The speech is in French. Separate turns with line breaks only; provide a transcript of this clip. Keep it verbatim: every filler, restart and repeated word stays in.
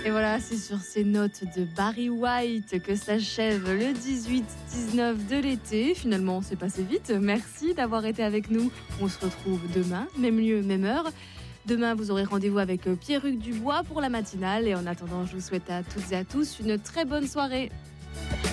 Et voilà, c'est sur ces notes de Barry White que s'achève le dix-huit dix-neuf de l'été. Finalement, c'est passé vite. Merci d'avoir été avec nous. On se retrouve demain, même lieu, même heure. Demain, vous aurez rendez-vous avec Pierruc Dubois pour la matinale. Et en attendant, je vous souhaite à toutes et à tous une très bonne soirée.